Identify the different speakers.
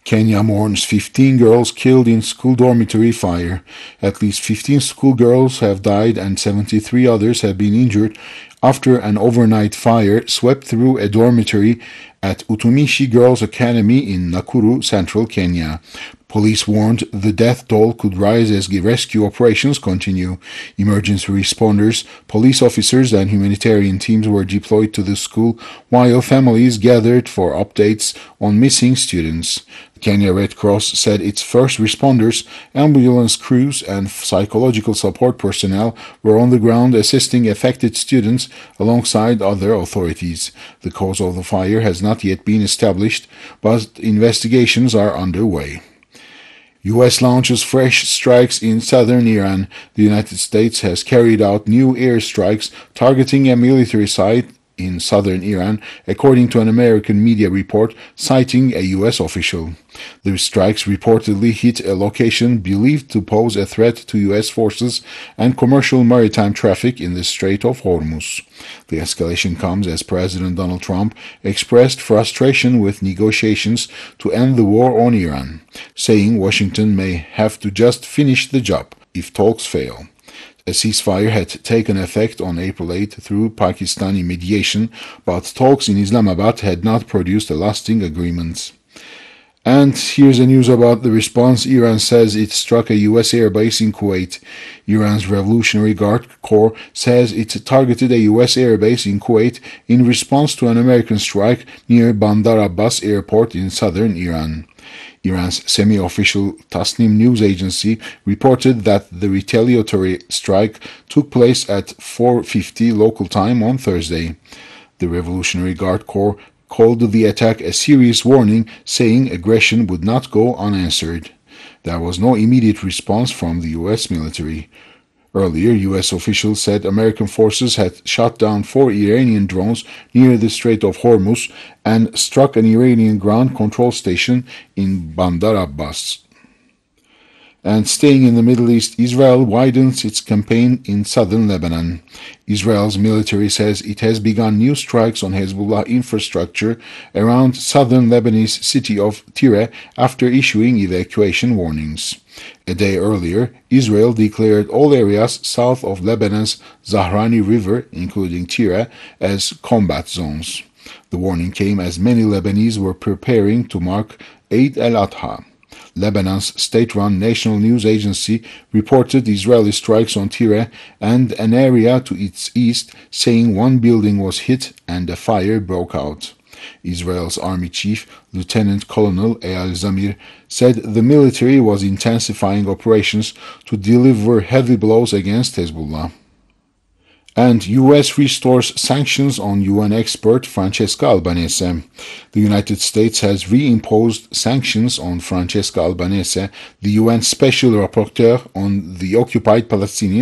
Speaker 1: Kenya mourns 15 girls killed in school dormitory fire. At least 15 schoolgirls have died and 73 others have been injured after an overnight fire swept through a dormitory at Utumishi Girls Academy in Nakuru, central Kenya. Police warned the death toll could rise as rescue operations continue. Emergency responders, police officers, and humanitarian teams were deployed to the school while families gathered for updates on missing students. The Kenya Red Cross said its first responders, ambulance crews, and psychological support personnel were on the ground assisting affected students alongside other authorities. The cause of the fire has not yet been established, but investigations are underway. U.S. launches fresh strikes in southern Iran. The United States has carried out new airstrikes targeting a military site in southern Iran, according to an American media report citing a U.S. official. The strikes reportedly hit a location believed to pose a threat to U.S. forces and commercial maritime traffic in the Strait of Hormuz. The escalation comes as President Donald Trump expressed frustration with negotiations to end the war on Iran, saying Washington may have to just finish the job if talks fail. A ceasefire had taken effect on April 8 through Pakistani mediation, but talks in Islamabad had not produced a lasting agreement. And here's the news about the response. Iran says it struck a U.S. airbase in Kuwait. Iran's Revolutionary Guard Corps says it targeted a U.S. airbase in Kuwait in response to an American strike near Bandar Abbas airport in southern Iran. Iran's semi-official Tasnim news agency reported that the retaliatory strike took place at 4:50 local time on Thursday. The Revolutionary Guard Corps called the attack a serious warning, saying aggression would not go unanswered. There was no immediate response from the U.S. military. Earlier, U.S. officials said American forces had shot down 4 Iranian drones near the Strait of Hormuz and struck an Iranian ground control station in Bandar Abbas. And staying in the Middle East, Israel widens its campaign in southern Lebanon. Israel's military says it has begun new strikes on Hezbollah infrastructure around southern Lebanese city of Tyre after issuing evacuation warnings. A day earlier, Israel declared all areas south of Lebanon's Zahrani River, including Tyre, as combat zones. The warning came as many Lebanese were preparing to mark Eid al-Adha. Lebanon's state-run national news agency reported Israeli strikes on Tyre and an area to its east, saying one building was hit and a fire broke out. Israel's army chief, Lieutenant Colonel Eyal Zamir, said the military was intensifying operations to deliver heavy blows against Hezbollah. And U.S. restores sanctions on UN expert Francesca Albanese. The United States has reimposed sanctions on Francesca Albanese, the UN Special Rapporteur on the occupied Palestinian